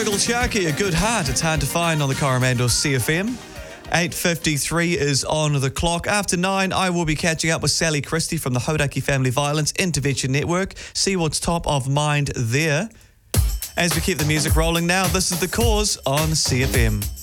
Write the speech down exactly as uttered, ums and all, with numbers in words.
Virgil Sharkey, A Good Heart. It's hard to find on the Coromandel C F M. eight fifty-three is on the clock. After nine, I will be catching up with Sally Christie from the Hodaki Family Violence Intervention Network. See what's top of mind there. As we keep the music rolling now, this is The Cause on C F M.